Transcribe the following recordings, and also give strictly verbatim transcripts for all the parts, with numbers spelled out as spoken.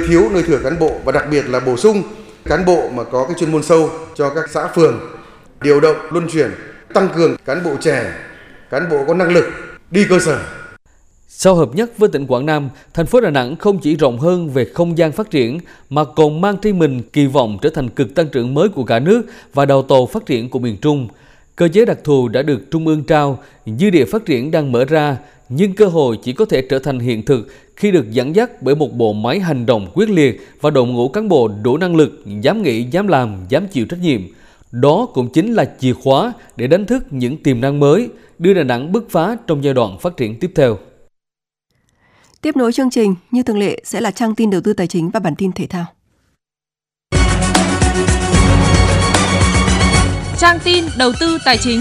thiếu, nơi thừa cán bộ và đặc biệt là bổ sung cán bộ mà có cái chuyên môn sâu cho các xã phường, điều động luân chuyển, tăng cường cán bộ trẻ, cán bộ có năng lực đi cơ sở. Sau hợp nhất với tỉnh Quảng Nam, thành phố Đà Nẵng không chỉ rộng hơn về không gian phát triển mà còn mang trên mình kỳ vọng trở thành cực tăng trưởng mới của cả nước và đầu tàu phát triển của miền Trung. Cơ chế đặc thù đã được Trung ương trao, dư địa phát triển đang mở ra, nhưng cơ hội chỉ có thể trở thành hiện thực khi được dẫn dắt bởi một bộ máy hành động quyết liệt và đội ngũ cán bộ đủ năng lực, dám nghĩ, dám làm, dám chịu trách nhiệm. Đó cũng chính là chìa khóa để đánh thức những tiềm năng mới, đưa Đà Nẵng bứt phá trong giai đoạn phát triển tiếp theo. Tiếp nối chương trình, như thường lệ sẽ là trang tin đầu tư tài chính và bản tin thể thao. Trang tin đầu tư tài chính.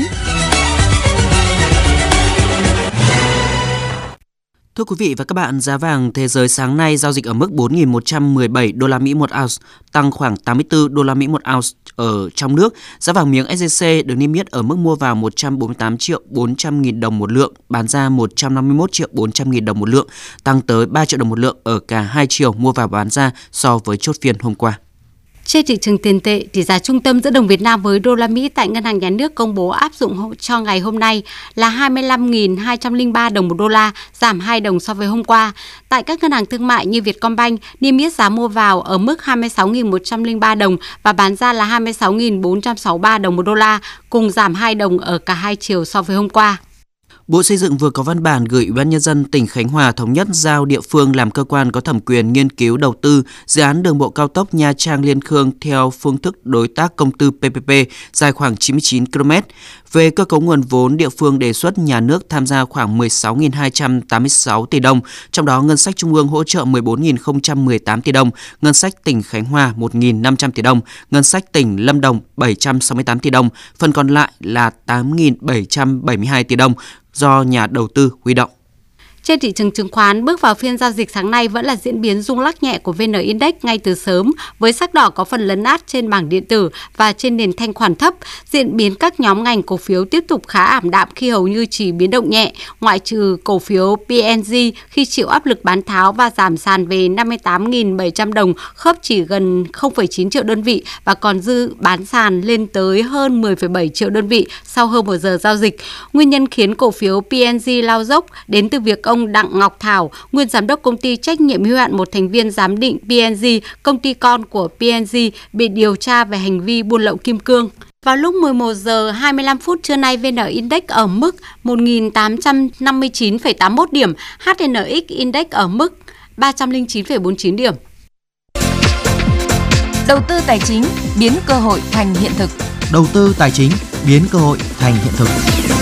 Thưa quý vị và các bạn, giá vàng thế giới sáng nay giao dịch ở mức bốn nghìn một trăm mười bảy đô la Mỹ một ounce, tăng khoảng tám mươi tư đô la Mỹ một ounce ở trong nước. Giá vàng miếng ét gi xê được niêm yết ở mức mua vào một trăm bốn mươi tám triệu bốn trăm nghìn đồng một lượng, bán ra một trăm năm mươi mốt triệu bốn trăm nghìn đồng một lượng, tăng tới ba triệu đồng một lượng ở cả hai chiều mua vào bán ra so với chốt phiên hôm qua. Trên thị trường tiền tệ, tỷ giá trung tâm giữa đồng Việt Nam với đô la Mỹ tại Ngân hàng Nhà nước công bố áp dụng cho ngày hôm nay là hai mươi lăm nghìn hai trăm lẻ ba đồng một đô la, giảm hai đồng so với hôm qua. Tại các ngân hàng thương mại như Vietcombank, niêm yết giá mua vào ở mức hai mươi sáu nghìn một trăm lẻ ba đồng và bán ra là hai mươi sáu nghìn bốn trăm sáu mươi ba đồng một đô la, cùng giảm hai đồng ở cả hai chiều so với hôm qua. Bộ Xây dựng vừa có văn bản gửi Ủy ban Nhân dân tỉnh Khánh Hòa thống nhất giao địa phương làm cơ quan có thẩm quyền nghiên cứu đầu tư dự án đường bộ cao tốc Nha Trang - Liên Khương theo phương thức đối tác công tư pê pê pê dài khoảng chín mươi chín ki lô mét. Về cơ cấu nguồn vốn, địa phương đề xuất nhà nước tham gia khoảng mười sáu nghìn hai trăm tám mươi sáu tỷ đồng, trong đó ngân sách trung ương hỗ trợ mười bốn nghìn không trăm mười tám tỷ đồng, ngân sách tỉnh Khánh Hòa một nghìn năm trăm tỷ đồng, ngân sách tỉnh Lâm Đồng bảy trăm sáu mươi tám tỷ đồng, phần còn lại là tám nghìn bảy trăm bảy mươi hai tỷ đồng do nhà đầu tư huy động. Trên thị trường chứng khoán, bước vào phiên giao dịch sáng nay vẫn là diễn biến rung lắc nhẹ của vê en Index ngay từ sớm, với sắc đỏ có phần lấn át trên bảng điện tử và trên nền thanh khoản thấp. Diễn biến các nhóm ngành cổ phiếu tiếp tục khá ảm đạm khi hầu như chỉ biến động nhẹ, ngoại trừ cổ phiếu pê en giê khi chịu áp lực bán tháo và giảm sàn về năm mươi tám nghìn bảy trăm đồng, khớp chỉ gần không phẩy chín triệu đơn vị và còn dư bán sàn lên tới hơn mười phẩy bảy triệu đơn vị sau hơn một giờ giao dịch. Nguyên nhân khiến cổ phiếu pê en giê lao dốc đến từ việc ông Đặng Ngọc Thảo, nguyên giám đốc công ty trách nhiệm hữu hạn một thành viên giám định pê en giê, công ty con của pê en giê, bị điều tra về hành vi buôn lậu kim cương. Vào lúc mười một giờ hai mươi lăm phút trưa nay, vê en Index ở mức một nghìn tám trăm năm mươi chín phẩy tám mươi mốt điểm, hát en ích Index ở mức ba trăm lẻ chín phẩy bốn mươi chín điểm. Đầu tư tài chính biến cơ hội thành hiện thực. Đầu tư tài chính biến cơ hội thành hiện thực.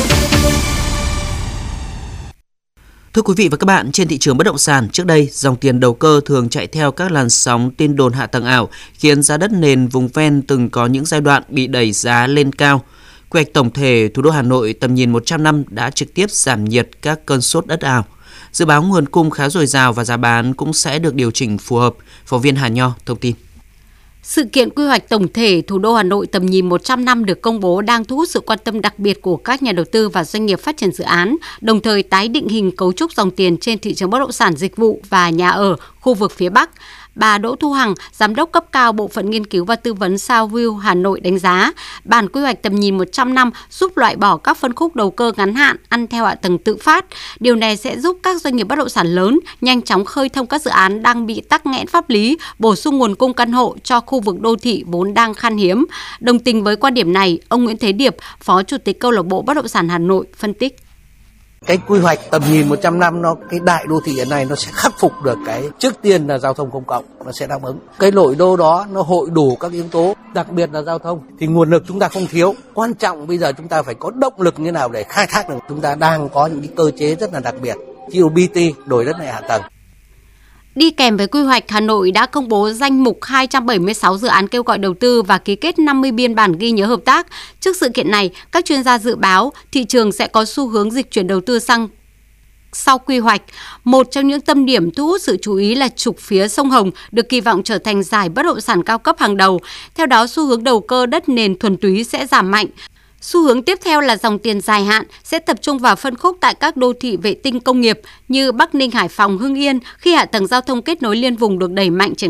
Thưa quý vị và các bạn, trên thị trường bất động sản, trước đây, dòng tiền đầu cơ thường chạy theo các làn sóng tin đồn hạ tầng ảo, khiến giá đất nền vùng ven từng có những giai đoạn bị đẩy giá lên cao. Quy hoạch tổng thể thủ đô Hà Nội tầm nhìn một trăm năm đã trực tiếp giảm nhiệt các cơn sốt đất ảo. Dự báo nguồn cung khá dồi dào và giá bán cũng sẽ được điều chỉnh phù hợp. Phóng viên Hà Nho thông tin. Sự kiện quy hoạch tổng thể thủ đô Hà Nội tầm nhìn một trăm năm được công bố đang thu hút sự quan tâm đặc biệt của các nhà đầu tư và doanh nghiệp phát triển dự án, đồng thời tái định hình cấu trúc dòng tiền trên thị trường bất động sản dịch vụ và nhà ở khu vực phía Bắc. Bà Đỗ Thu Hằng, Giám đốc cấp cao Bộ phận Nghiên cứu và Tư vấn Southview Hà Nội đánh giá, bản quy hoạch tầm nhìn một trăm năm giúp loại bỏ các phân khúc đầu cơ ngắn hạn ăn theo hạ tầng tự phát. Điều này sẽ giúp các doanh nghiệp bất động sản lớn nhanh chóng khơi thông các dự án đang bị tắc nghẽn pháp lý, bổ sung nguồn cung căn hộ cho khu vực đô thị vốn đang khan hiếm. Đồng tình với quan điểm này, ông Nguyễn Thế Điệp, Phó Chủ tịch Câu lạc bộ Bất động sản Hà Nội phân tích. Cái quy hoạch tầm nhìn một trăm năm, nó cái đại đô thị hiện nay nó sẽ khắc phục được cái trước tiên là giao thông công cộng, nó sẽ đáp ứng. Cái nội đô đó nó hội đủ các yếu tố, đặc biệt là giao thông. Thì nguồn lực chúng ta không thiếu. Quan trọng bây giờ chúng ta phải có động lực như nào để khai thác được. Chúng ta đang có những cái cơ chế rất là đặc biệt, như bê tê, đổi đất này hạ tầng. Đi kèm với quy hoạch, Hà Nội đã công bố danh mục hai trăm bảy mươi sáu dự án kêu gọi đầu tư và ký kết năm mươi biên bản ghi nhớ hợp tác. Trước sự kiện này, các chuyên gia dự báo thị trường sẽ có xu hướng dịch chuyển đầu tư sang sau quy hoạch. Một trong những tâm điểm thu hút sự chú ý là trục phía sông Hồng, được kỳ vọng trở thành giải bất động sản cao cấp hàng đầu. Theo đó, xu hướng đầu cơ đất nền thuần túy sẽ giảm mạnh. Xu hướng tiếp theo là dòng tiền dài hạn sẽ tập trung vào phân khúc tại các đô thị vệ tinh công nghiệp như Bắc Ninh, Hải Phòng, Hưng Yên khi hạ tầng giao thông kết nối liên vùng được đẩy mạnh triển